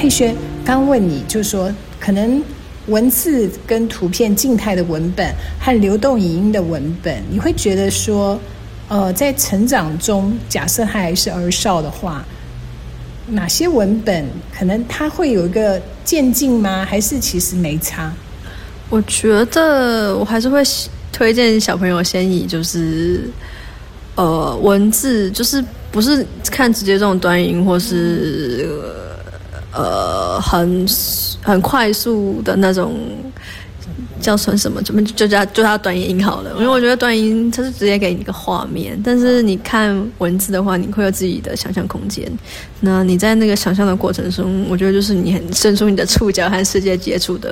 佩轩刚问你，就是说可能文字跟图片静态的文本和流动影音的文本，你会觉得说在成长中，假设他还是儿少的话，哪些文本可能他会有一个渐进吗？还是其实没差？ 我觉得我还是会推荐小朋友先以就是文字，就是不是看直接这种短影或是很快速的那种叫算什么，就叫短影音好了。因为我觉得短影音它是直接给你一个画面，但是你看文字的话，你会有自己的想象空间。那你在那个想象的过程中，我觉得就是你很伸出你的触角和世界接触的